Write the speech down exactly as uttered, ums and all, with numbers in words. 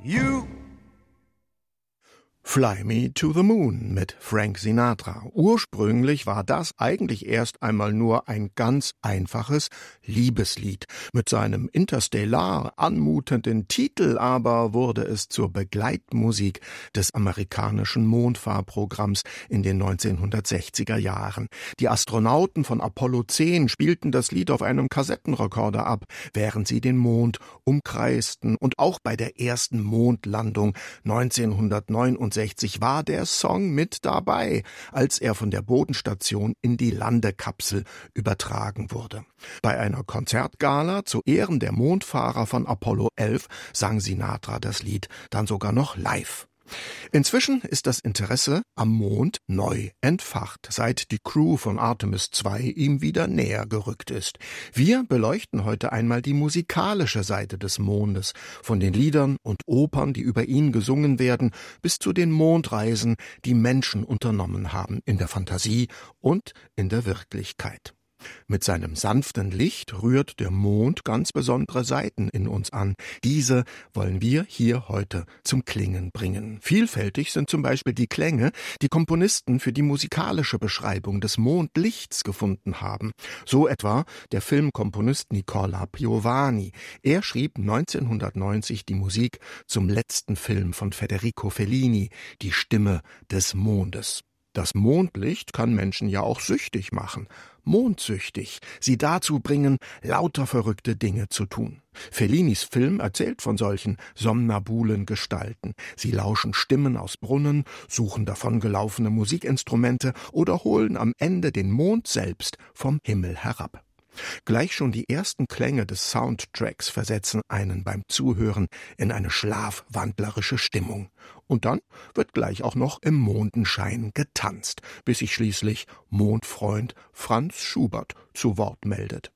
You. Fly Me to the Moon mit Frank Sinatra. Ursprünglich war das eigentlich erst einmal nur ein ganz einfaches Liebeslied. Mit seinem interstellar anmutenden Titel aber wurde es zur Begleitmusik des amerikanischen Mondfahrprogramms in den neunzehnhundertsechziger Jahren. Die Astronauten von Apollo zehn spielten das Lied auf einem Kassettenrekorder ab, während sie den Mond umkreisten. Und auch bei der ersten Mondlandung neunzehnhundertneunundsechzig war der Song mit dabei, als er von der Bodenstation in die Landekapsel übertragen wurde. Bei einer Konzertgala zu Ehren der Mondfahrer von Apollo elf sang Sinatra das Lied dann sogar noch live. Inzwischen ist das Interesse am Mond neu entfacht, seit die Crew von Artemis zwei ihm wieder näher gerückt ist. Wir beleuchten heute einmal die musikalische Seite des Mondes, von den Liedern und Opern, die über ihn gesungen werden, bis zu den Mondreisen, die Menschen unternommen haben, in der Fantasie und in der Wirklichkeit. Mit seinem sanften Licht rührt der Mond ganz besondere Seiten in uns an. Diese wollen wir hier heute zum Klingen bringen. Vielfältig sind zum Beispiel die Klänge, die Komponisten für die musikalische Beschreibung des Mondlichts gefunden haben. So etwa der Filmkomponist Nicola Piovani. Er schrieb neunzehnhundertneunzig die Musik zum letzten Film von Federico Fellini, Die Stimme des Mondes. Das Mondlicht kann Menschen ja auch süchtig machen, mondsüchtig, sie dazu bringen, lauter verrückte Dinge zu tun. Fellinis Film erzählt von solchen somnabulen Gestalten. Sie lauschen Stimmen aus Brunnen, suchen davongelaufene Musikinstrumente oder holen am Ende den Mond selbst vom Himmel herab. Gleich schon die ersten Klänge des Soundtracks versetzen einen beim Zuhören in eine schlafwandlerische Stimmung. Und dann wird gleich auch noch im Mondenschein getanzt, bis sich schließlich Mondfreund Franz Schubert zu Wort meldet.